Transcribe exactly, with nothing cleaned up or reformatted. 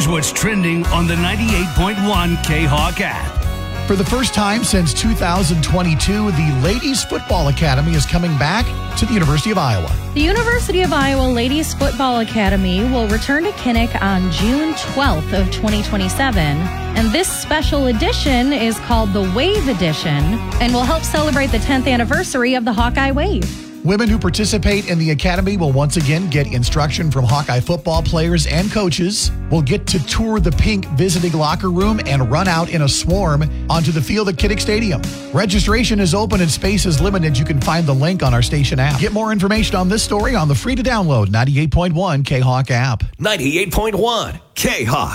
Here's what's trending on the ninety-eight point one K-Hawk app. For the first time since two thousand twenty-two, the Ladies Football Academy is coming back to the University of Iowa. The University of Iowa Ladies Football Academy will return to Kinnick on June twelfth of twenty twenty-seven. And this special edition is called the Wave Edition and will help celebrate the tenth anniversary of the Hawkeye Wave. Women who participate in the academy will once again get instruction from Hawkeye football players and coaches, will get to tour the pink visiting locker room and run out in a swarm onto the field at Kinnick Stadium. Registration is open and space is limited. You can find the link on our station app. Get more information on this story on the free-to-download ninety-eight point one K-Hawk app. ninety-eight point one K-Hawk.